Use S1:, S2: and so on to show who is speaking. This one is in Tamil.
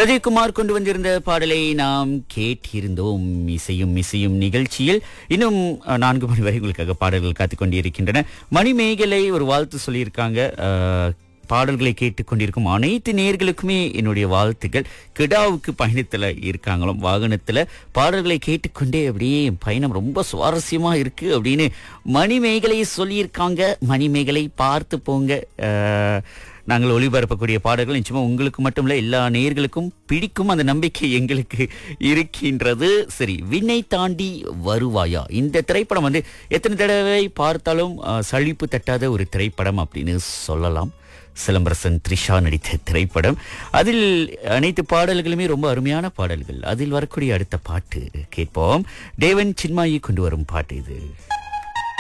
S1: பிரதீப்குமார் கொண்டு வந்திருந்த பாடலை நாம் கேட்டிருந்தோம். இசையும் இசையும் நிகழ்ச்சியில் இன்னும் 4 மணி வரை உங்களுக்காக பாடல்கள் காத்துக் கொண்டிருக்கின்றன. மணிமேகலை ஒரு வாழ்த்து சொல்லியிருக்காங்க. பாடல்களை கேட்டுக்கொண்டிருக்கும் அனைத்து நேயர்களுக்குமே என்னுடைய வாழ்த்துக்கள். கிடாவுக்கு பயணத்துல இருக்காங்களாம், வாகனத்துல பாடல்களை கேட்டுக்கொண்டே அப்படியே பயணம் ரொம்ப சுவாரஸ்யமா இருக்கு அப்படின்னு மணிமேகலை சொல்லியிருக்காங்க. மணிமேகலை பார்த்து போங்க. நாங்கள் ஒளிபரப்பக்கூடிய பாடல்கள் நிச்சயமா உங்களுக்கு மட்டும் இல்ல, எல்லா நேயர்களுக்கும் பிடிக்கும். அந்த நம்பிக்கை எங்களுக்கு இருக்கின்றது. சரி, விண்ணை தாண்டி வருவாயா இந்த திரைப்படம் எத்தனை தடவை பார்த்தாலும் சலிப்பு தட்டாத ஒரு திரைப்படம் அப்படின்னு சொல்லலாம். சிலம்பரசன் த்ரிஷா நடித்த திரைப்படம். அதில் அனைத்து பாடல்களுமே ரொம்ப அருமையான பாடல்கள். அதில் வரக்கூடிய அடுத்த பாட்டு கேட்போம். தேவன் சின்மாயி கொண்டு வரும் பாட்டு இது.